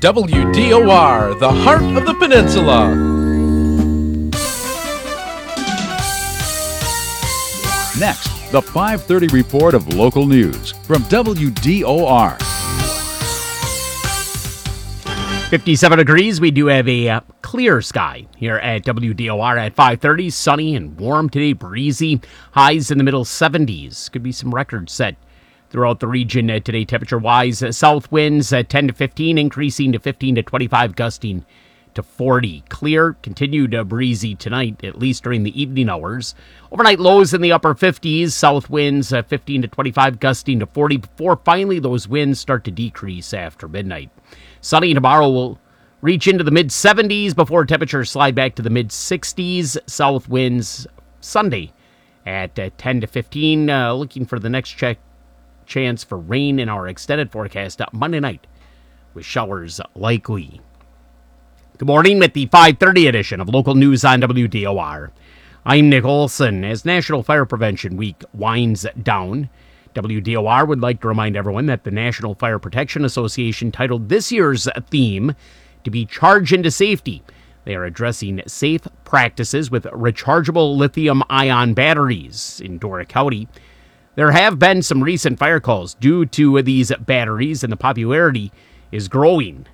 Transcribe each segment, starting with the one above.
WDOR, the heart of the peninsula. Next, the 5:30 report of local news from WDOR. 57 degrees. We do have a clear sky here at WDOR at 5:30. Sunny and warm today, breezy. Highs in the middle 70s. Could be some records set throughout the region today, temperature-wise. South winds 10 to 15, increasing to 15 to 25, gusting to 40. Clear, continued breezy tonight, at least during the evening hours. Overnight lows in the upper 50s. South winds 15 to 25, gusting to 40, before finally those winds start to decrease after midnight. Sunny tomorrow will reach into the mid-70s before temperatures slide back to the mid-60s. South winds Sunday at 10 to 15. Looking for the next chance for rain in our extended forecast Monday night, with showers likely. Good morning with the 5:30 edition of Local News on WDOR. I'm Nick Olson. As National Fire Prevention Week winds down, WDOR would like to remind everyone that the National Fire Protection Association titled this year's theme to be Charge into Safety. They are addressing safe practices with rechargeable lithium-ion batteries in Dora County. There have been some recent fire calls due to these batteries, and the popularity is growing.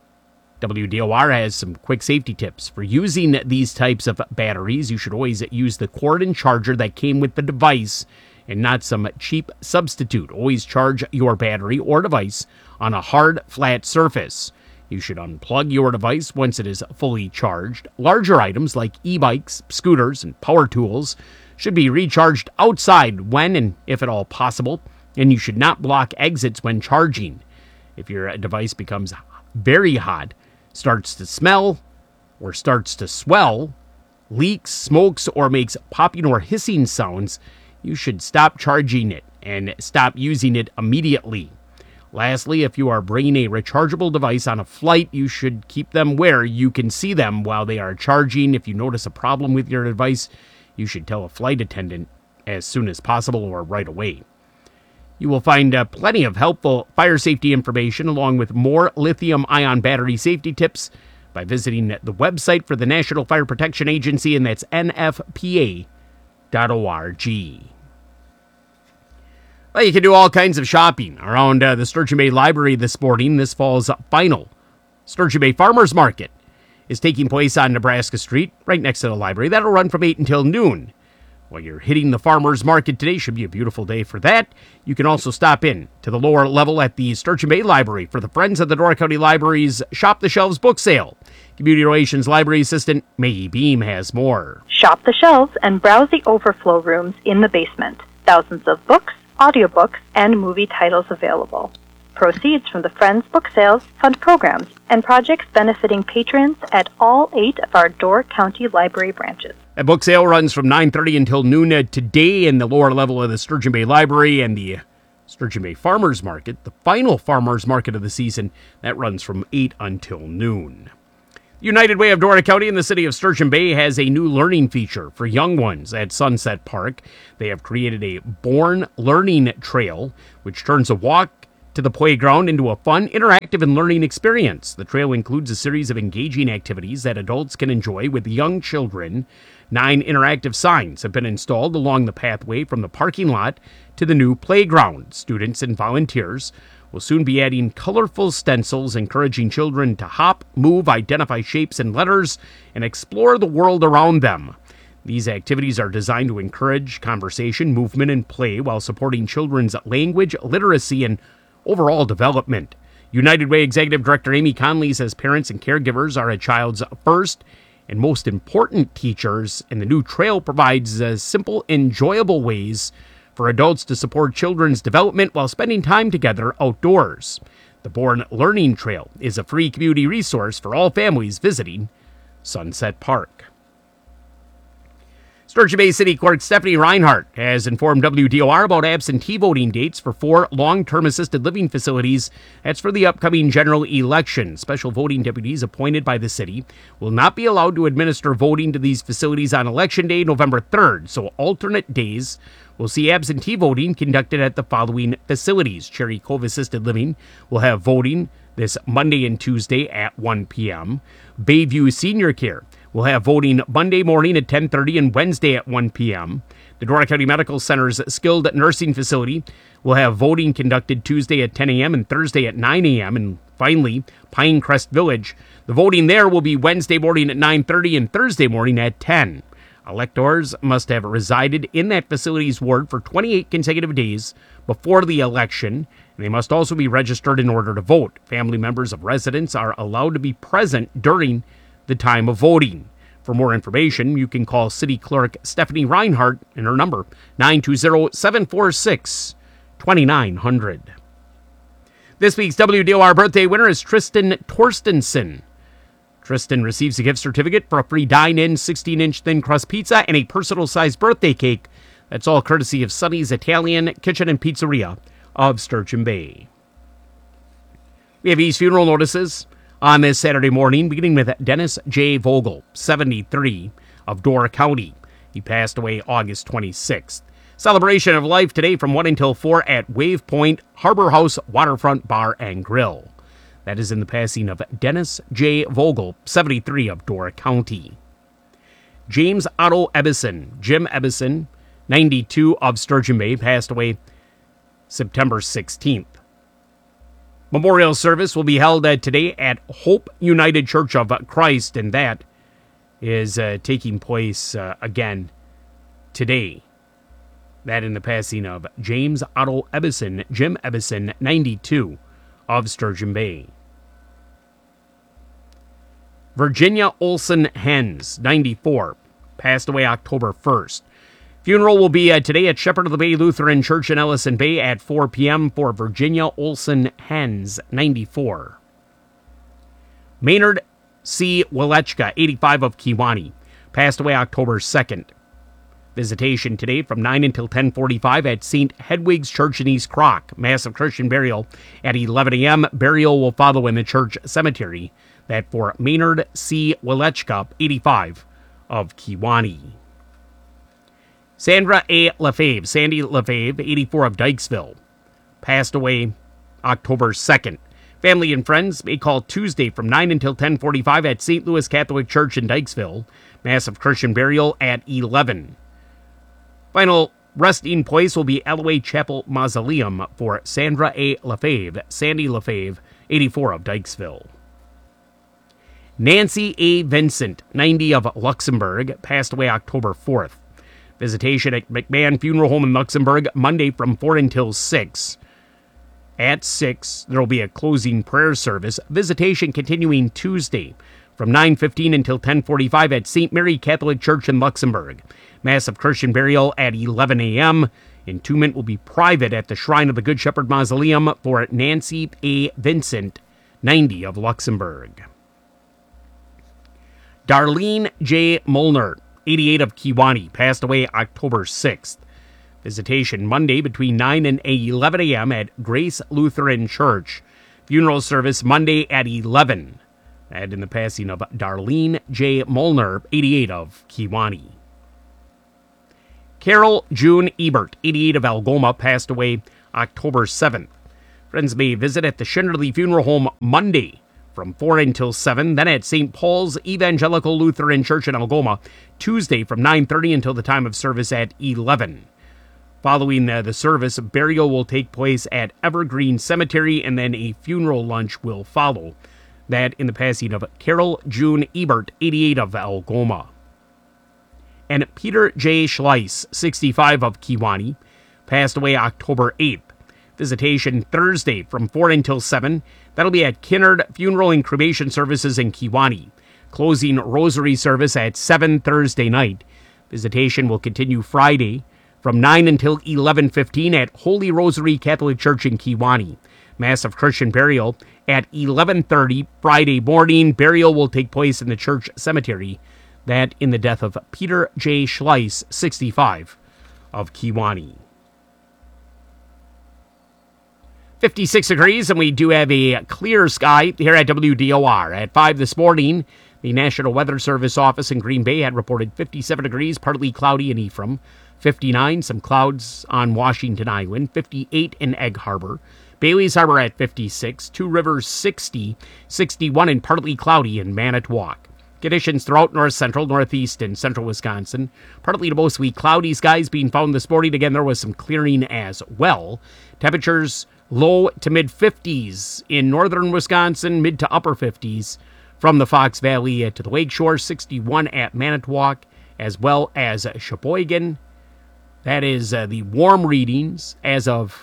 WDOR has some quick safety tips for using these types of batteries. You should always use the cord and charger that came with the device and not some cheap substitute. Always charge your battery or device on a hard, flat surface. You should unplug your device once it is fully charged. Larger items like e-bikes, scooters, and power tools should be recharged outside when and if at all possible, and you should not block exits when charging. If your device becomes very hot, starts to smell, or starts to swell, leaks, smokes, or makes popping or hissing sounds, you should stop charging it and stop using it immediately. Lastly, if you are bringing a rechargeable device on a flight, you should keep them where you can see them while they are charging. If you notice a problem with your device, you should tell a flight attendant as soon as possible or right away. You will find plenty of helpful fire safety information along with more lithium-ion battery safety tips by visiting the website for the National Fire Protection Agency, and that's nfpa.org. Well, you can do all kinds of shopping around the Sturgeon Bay Library this morning. This fall's final Sturgeon Bay Farmers Market is taking place on Nebraska Street, right next to the library. That'll run from 8 until noon. While you're hitting the farmers market today, should be a beautiful day for that. You can also stop in to the lower level at the Sturgeon Bay Library for the Friends of the Dora County Library's Shop the Shelves book sale. Community Relations Library Assistant Maggie Beam has more. Shop the shelves and browse the overflow rooms in the basement. Thousands of books, audiobooks, and movie titles available. Proceeds from the Friends book sales fund programs and projects benefiting patrons at all 8 of our Dora County Library branches. A book sale runs from 9:30 until noon today in the lower level of the Sturgeon Bay Library, and the Sturgeon Bay Farmers Market, the final farmers market of the season, that runs from 8 until noon. United Way of Dora County in the city of Sturgeon Bay has a new learning feature for young ones at Sunset Park. They have created a Born Learning Trail, which turns a walk to the playground into a fun, interactive, and learning experience. The trail includes a series of engaging activities that adults can enjoy with young children. 9 interactive signs have been installed along the pathway from the parking lot to the new playground. Students and volunteers will soon be adding colorful stencils encouraging children to hop, move, identify shapes and letters, and explore the world around them. These activities are designed to encourage conversation, movement, and play while supporting children's language, literacy, and overall development. United Way Executive Director Amy Conley says parents and caregivers are a child's first and most important teachers, and the new trail provides simple, enjoyable ways for adults to support children's development while spending time together outdoors. The Born Learning Trail is a free community resource for all families visiting Sunset Park. Sturgeon Bay City Clerk Stephanie Reinhardt has informed WDOR about absentee voting dates for 4 long-term assisted living facilities. That's for the upcoming general election. Special voting deputies appointed by the city will not be allowed to administer voting to these facilities on Election Day, November 3rd, so alternate days will see absentee voting conducted at the following facilities. Cherry Cove Assisted Living will have voting this Monday and Tuesday at 1 p.m. Bayview Senior Care will have voting Monday morning at 10:30 and Wednesday at 1 p.m. The Dora County Medical Center's Skilled Nursing Facility will have voting conducted Tuesday at 10 a.m. and Thursday at 9 a.m. And finally, Pinecrest Village, the voting there will be Wednesday morning at 9:30 and Thursday morning at 10. Electors must have resided in that facility's ward for 28 consecutive days before the election, and they must also be registered in order to vote. Family members of residents are allowed to be present during the time of voting. For more information, you can call City Clerk Stephanie Reinhardt and her number 920-746-2900. This week's WDOR birthday winner is Tristan Torstensen. Tristan receives a gift certificate for a free dine-in 16-inch thin crust pizza and a personal-sized birthday cake. That's all courtesy of Sonny's Italian Kitchen and Pizzeria of Sturgeon Bay. We have these funeral notices on this Saturday morning, beginning with Dennis J. Vogel, 73, of Dora County. He passed away August 26th. Celebration of life today from 1 until 4 at Wave Point Harbor House Waterfront Bar and Grill. That is in the passing of Dennis J. Vogel, 73, of Dora County. James Otto Ebbison, Jim Ebbison, 92, of Sturgeon Bay, passed away September 16th. Memorial service will be held today at Hope United Church of Christ, and that is taking place again today. That in the passing of James Otto Ebbison, Jim Ebbison, 92, of Sturgeon Bay. Virginia Olson Hens, 94, passed away October 1st. Funeral will be today at Shepherd of the Bay Lutheran Church in Ellison Bay at 4 p.m. for Virginia Olson Hens, 94. Maynard C. Walechka, 85, of Kewanee, passed away October 2nd. Visitation today from 9 until 10:45 at St. Hedwig's Church in East Crock. Mass of Christian burial at 11 a.m. Burial will follow in the church cemetery. That for Maynard C. Walechka, 85, of Kewanee. Sandra A. Lefebvre, Sandy Lefebvre, 84, of Dykesville, passed away October 2nd. Family and friends may call Tuesday from 9 until 10:45 at St. Louis Catholic Church in Dykesville. Mass of Christian burial at 11. Final resting place will be Alloway Chapel Mausoleum for Sandra A. Lefebvre, Sandy Lefebvre, 84, of Dykesville. Nancy A. Vincent, 90, of Luxembourg, passed away October 4th. Visitation at McMahon Funeral Home in Luxembourg, Monday from 4 until 6. At 6, there will be a closing prayer service. Visitation continuing Tuesday from 9:15 until 10:45 at St. Mary Catholic Church in Luxembourg. Mass of Christian burial at 11 a.m. Entombment will be private at the Shrine of the Good Shepherd Mausoleum for Nancy A. Vincent, 90, of Luxembourg. Darlene J. Molnar, 88, of Kewanee, passed away October 6th. Visitation Monday between 9 and 11 a.m. at Grace Lutheran Church. Funeral service Monday at 11. And in the passing of Darlene J. Molnar, 88, of Kewanee. Carol June Ebert, 88, of Algoma, passed away October 7th. Friends may visit at the Shinnerly Funeral Home Monday from 4 until 7, then at St. Paul's Evangelical Lutheran Church in Algoma, Tuesday from 9:30 until the time of service at 11. Following the service, burial will take place at Evergreen Cemetery, and then a funeral lunch will follow. That in the passing of Carol June Ebert, 88, of Algoma. And Peter J. Schleiss, 65, of Kewanee, passed away October 8th. Visitation Thursday from 4 until 7. That'll be at Kinnard Funeral and Cremation Services in Kewanee. Closing rosary service at 7 Thursday night. Visitation will continue Friday from 9 until 11:15 at Holy Rosary Catholic Church in Kewanee. Mass of Christian burial at 11:30 Friday morning. Burial will take place in the church cemetery. That in the death of Peter J. Schleiss, 65, of Kewanee. 56 degrees, and we do have a clear sky here at WDOR. At 5 this morning, the National Weather Service office in Green Bay had reported 57 degrees, partly cloudy in Ephraim. 59, some clouds on Washington Island. 58 in Egg Harbor. Bailey's Harbor at 56, Two Rivers 60, 61 and partly cloudy in Manitowoc. Conditions throughout north central, northeast, and central Wisconsin. Partly to mostly cloudy skies being found this morning. Again, there was some clearing as well. Temperatures low to mid 50s in northern Wisconsin, mid to upper 50s from the Fox Valley to the Lakeshore, 61 at Manitowoc, as well as Sheboygan. That is the warm readings as of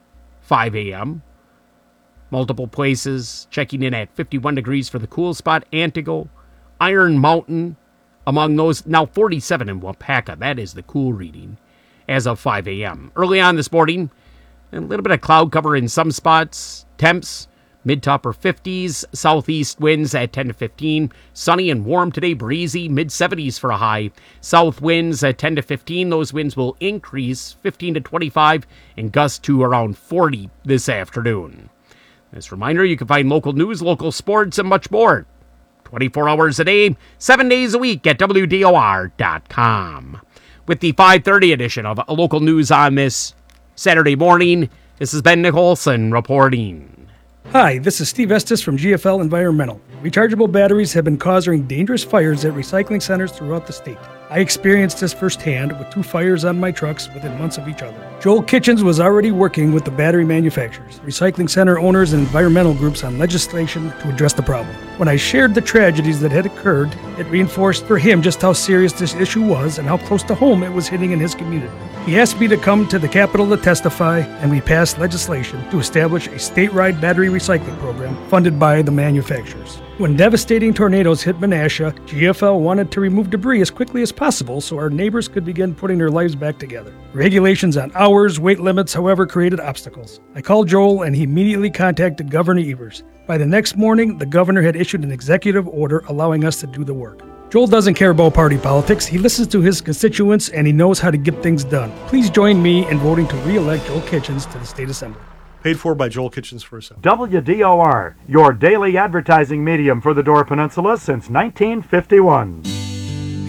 5 a.m. Multiple places checking in at 51 degrees for the cool spot. Antigo, Iron Mountain, among those, now 47 in Wapaka. That is the cool reading as of 5 a.m. Early on this morning, a little bit of cloud cover in some spots. Temps, mid to upper 50s. Southeast winds at 10 to 15. Sunny and warm today, breezy, mid 70s for a high. South winds at 10 to 15. Those winds will increase 15 to 25 and gust to around 40 this afternoon. As a reminder, you can find local news, local sports, and much more 24 hours a day, 7 days a week at WDOR.com. With the 5:30 edition of Local News on this Saturday morning, this is Ben Nicholson reporting. Hi, this is Steve Estes from GFL Environmental. Rechargeable batteries have been causing dangerous fires at recycling centers throughout the state. I experienced this firsthand with 2 fires on my trucks within months of each other. Joel Kitchens was already working with the battery manufacturers, recycling center owners, and environmental groups on legislation to address the problem. When I shared the tragedies that had occurred, it reinforced for him just how serious this issue was and how close to home it was hitting in his community. He asked me to come to the Capitol to testify, and we passed legislation to establish a statewide battery recycling program funded by the manufacturers. When devastating tornadoes hit Menasha, GFL wanted to remove debris as quickly as possible so our neighbors could begin putting their lives back together. Regulations on hours, weight limits, however, created obstacles. I called Joel and he immediately contacted Governor Evers. By the next morning, the governor had issued an executive order allowing us to do the work. Joel doesn't care about party politics. He listens to his constituents and he knows how to get things done. Please join me in voting to re-elect Joel Kitchens to the State Assembly. Paid for by Joel Kitchens for a second. WDOR, your daily advertising medium for the Door Peninsula since 1951.